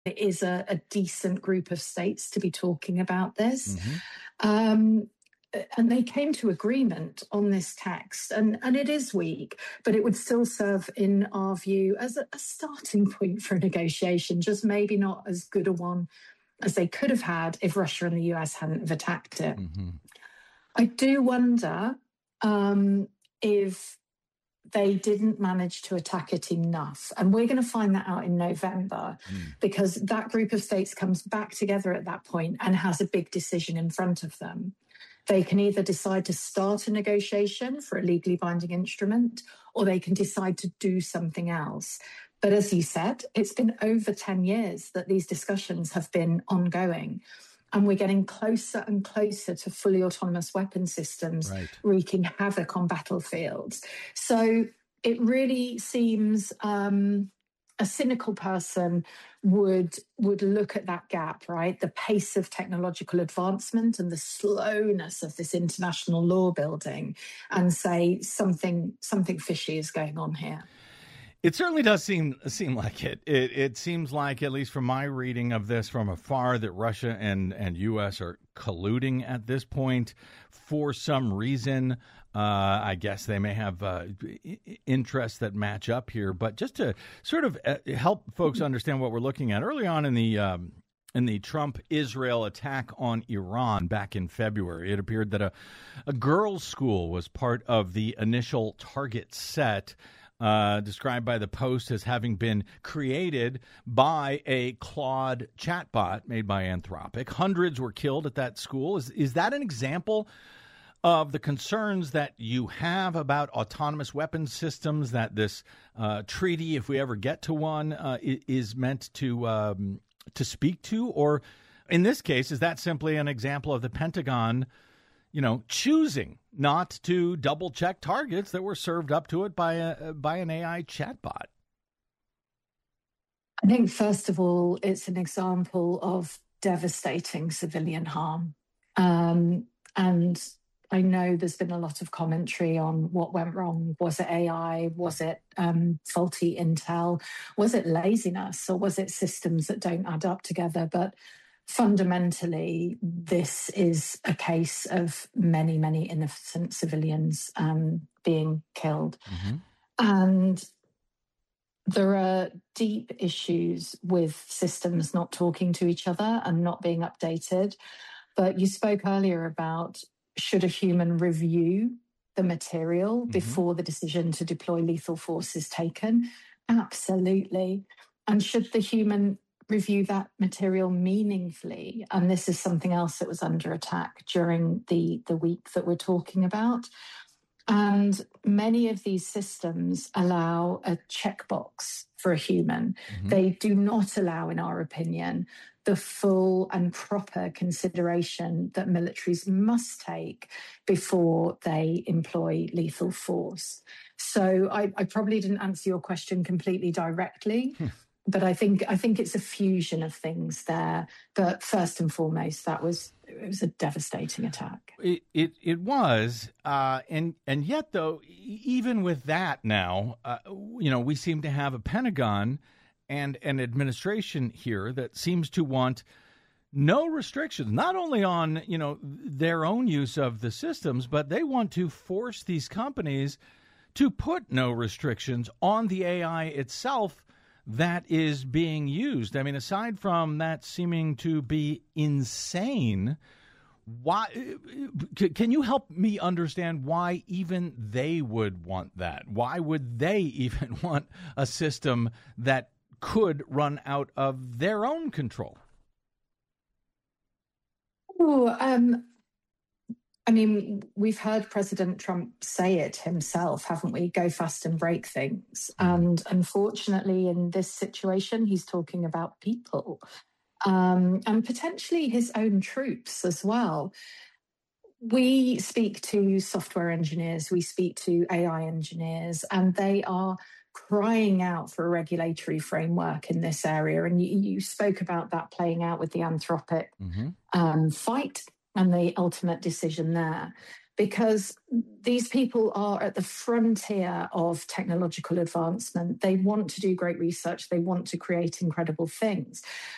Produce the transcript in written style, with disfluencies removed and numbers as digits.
it is a decent group of states to be talking about this. Mm-hmm. And they came to agreement on this text, and it is weak, but it would still serve, in our view, as a starting point for a negotiation, just maybe not as good a one as they could have had if Russia and the US hadn't have attacked it. Mm-hmm. I do wonder if they didn't manage to attack it enough. And we're going to find that out in November, because that group of states comes back together at that point and has a big decision in front of them. They can either decide to start a negotiation for a legally binding instrument, or they can decide to do something else. But as you said, it's been over 10 years that these discussions have been ongoing. And we're getting closer and closer to fully autonomous weapon systems wreaking havoc on battlefields. So it really seems a cynical person would look at that gap, right? The pace of technological advancement and the slowness of this international law building, and say something fishy is going on here. It certainly does seem like it. It seems like, at least from my reading of this from afar, that Russia and U.S. are colluding at this point for some reason. I guess they may have interests that match up here. But just to sort of help folks understand what we're looking at, early on in the Trump-Israel attack on Iran back in February, it appeared that a girls' school was part of the initial target set, described by the Post as having been created by a Claude chatbot made by Anthropic. Hundreds were killed at that school. Is that an example of the concerns that you have about autonomous weapons systems that this treaty, if we ever get to one, is meant to speak to? Or in this case, is that simply an example of the Pentagon, choosing not to double check targets that were served up to it by an AI chatbot? I think, first of all, it's an example of devastating civilian harm. And I know there's been a lot of commentary on what went wrong. Was it AI? Was it faulty intel? Was it laziness? Or was it systems that don't add up together? But fundamentally, this is a case of many, many innocent civilians being killed. Mm-hmm. And there are deep issues with systems not talking to each other and not being updated. But you spoke earlier about, should a human review the material before the decision to deploy lethal force is taken? Absolutely. And should the human review that material meaningfully? And this is something else that was under attack during the week that we're talking about. And many of these systems allow a checkbox for a human. Mm-hmm. They do not allow, in our opinion, the full and proper consideration that militaries must take before they employ lethal force. So I probably didn't answer your question completely directly, but I think it's a fusion of things there. But first and foremost, it was a devastating attack. It was, and yet, though, even with that now, we seem to have a Pentagon and an administration here that seems to want no restrictions, not only on, their own use of the systems, but they want to force these companies to put no restrictions on the AI itself that is being used. I mean, aside from that seeming to be insane, why can you help me understand why even they would want that? Why would they even want a system that could run out of their own control? We've heard President Trump say it himself, haven't we? Go fast and break things. And unfortunately, in this situation, he's talking about people and potentially his own troops as well. We speak to software engineers, we speak to AI engineers, and they are crying out for a regulatory framework in this area. And you spoke about that playing out with the Anthropic fight and the ultimate decision there, because these people are at the frontier of technological advancement. They want to do great research. They want to create incredible things.